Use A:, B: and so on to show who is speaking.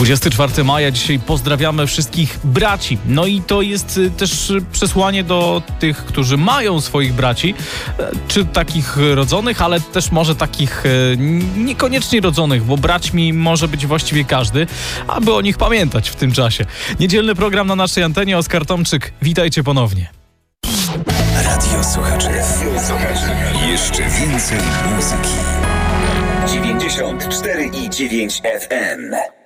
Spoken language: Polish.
A: 24 maja, dzisiaj pozdrawiamy wszystkich braci. No i to jest też przesłanie do tych, którzy mają swoich braci, czy takich rodzonych, ale też może takich niekoniecznie rodzonych, bo braćmi może być właściwie każdy, aby o nich pamiętać w tym czasie. Niedzielny program na naszej antenie, Oskar Tomczyk. Witajcie ponownie.
B: Radio Słuchaczy. Jeszcze więcej muzyki.
C: 94,9 FM.